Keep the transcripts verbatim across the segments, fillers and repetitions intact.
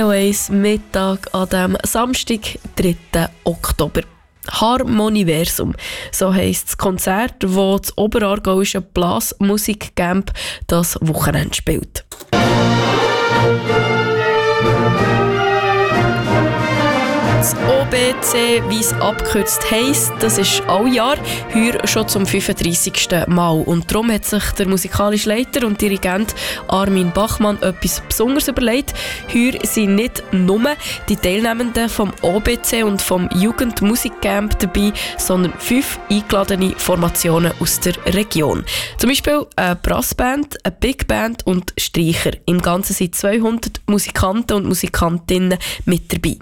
eins Mittag an dem Samstag, dritten Oktober. Harmoniversum, so heisst das Konzert, das das Oberaargauische Blasmusikcamp das Wochenende spielt. Das O B C, wie es abgekürzt heisst, das ist all Jahr, heuer schon zum fünfunddreissigsten Mal. Und darum hat sich der musikalische Leiter und Dirigent Armin Bachmann etwas Besonderes überlegt. Heuer sind nicht nur die Teilnehmenden vom O B C und vom Jugendmusikcamp dabei, sondern fünf eingeladene Formationen aus der Region. Zum Beispiel eine Brassband, eine Big Band und Streicher. Im Ganzen sind zweihundert Musikanten und Musikantinnen mit dabei.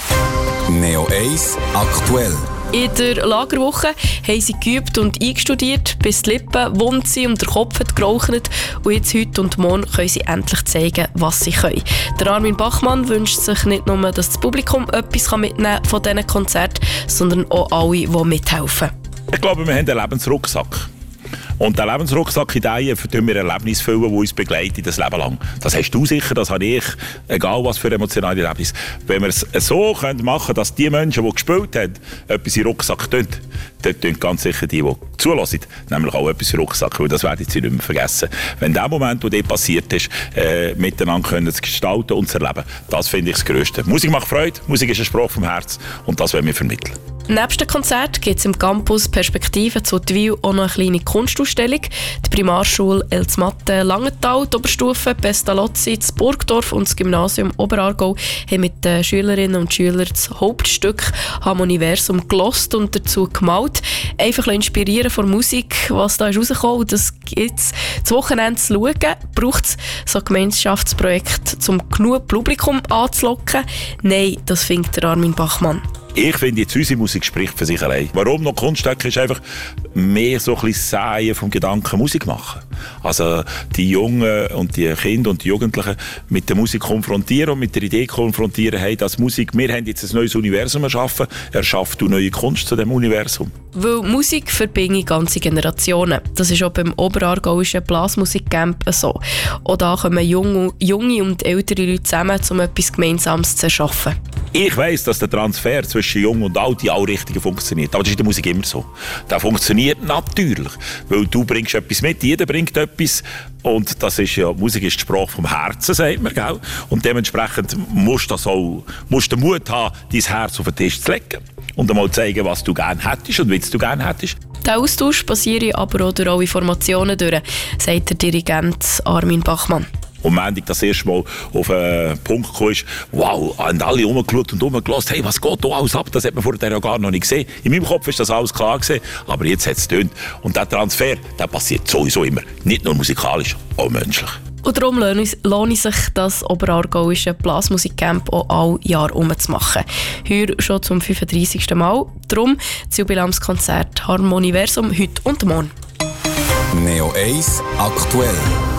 Neo eins aktuell. In der Lagerwoche haben sie geübt und eingestudiert, bis die Lippen wund sind und der Kopf hat geraucht. Und jetzt, heute und morgen können sie endlich zeigen, was sie können. Der Armin Bachmann wünscht sich nicht nur, dass das Publikum etwas mitnehmen kann von diesen Konzerten, sondern auch alle, die mithelfen. Ich glaube, wir haben einen Lebensrucksack. Und der Lebensrucksack in Ideen füllen wir Erlebnisse, die uns begleiten das Leben lang. Das hast du sicher, das habe ich, egal was für emotionale Erlebnisse. Wenn wir es so machen können, dass die Menschen, die gespielt haben, etwas in den Rucksack tun, dann tun ganz sicher die, die zulassen, nämlich auch etwas in den Rucksack, weil das werden sie nicht mehr vergessen. Wenn der Moment, der dort passiert ist, äh, miteinander können zu gestalten und zu erleben, das finde ich das Grösste. Musik macht Freude, Musik ist ein Spruch vom Herz und das wollen wir vermitteln. Neben dem Konzert gibt es im Campus Perspektiven zu Twil auch noch eine kleine Kunstausstellung. Die Primarschule Elsmatte Langenthal, die Oberstufe Pestalozzi, das Burgdorf und das Gymnasium Oberaargau haben mit den Schülerinnen und Schülern das Hauptstück Harmoniversum gelost und dazu gemalt. Einfach inspirieren von Musik, was da ist rausgekommen. Das gibt es das Wochenende zu schauen. Braucht es so ein Gemeinschaftsprojekt, um genug Publikum anzulocken? Nein, das findet der Armin Bachmann. Ich finde, jetzt unsere Musik spricht für sich allein. Warum noch Kunststücke ist einfach mehr so ein bisschen Säen vom Gedanken Musik machen. Also die Jungen und die Kinder und die Jugendlichen mit der Musik konfrontieren und mit der Idee konfrontieren, hey, das Musik, wir haben jetzt ein neues Universum erschaffen, erschafft du neue Kunst zu diesem Universum. Weil Musik verbindet ganze Generationen. Das ist auch beim Oberaargauischen Blasmusikcamp so. Auch da kommen junge, junge und ältere Leute zusammen, um etwas Gemeinsames zu erschaffen. Ich weiss, dass der Transfer zwischen Jung und Alt auch richtig funktioniert. Aber das ist in der Musik immer so. Der funktioniert natürlich, weil du bringst etwas mit, jeder bringt etwas. Und das ist ja, Musik ist die Sprache vom Herzen, sagt man, gell? Und dementsprechend musst du das auch, musst den Mut haben, dein Herz auf den Tisch zu legen. Und einmal zeigen, was du gerne hättest und wie du gerne hättest. Der Austausch basiert aber auch durch alle Formationen durch, sagt der Dirigent Armin Bachmann. Und am Ende das erste Mal auf einen Punkt gekommen ist, wow, haben alle rumgeschaut und rumgelassen, hey, was geht da alles ab? Das hat man vorher ja gar noch nicht gesehen. In meinem Kopf ist das alles klar gewesen, aber jetzt hat es getönt. Und der Transfer, der passiert sowieso immer. Nicht nur musikalisch, auch menschlich. Und darum lohnt es sich, das Oberaargauische Blasmusikcamp auch all Jahr umzumachen. Heuer schon zum fünfunddreissigsten Mal. Darum das Jubiläumskonzert Harmoniversum heute und morgen. Neo eins aktuell.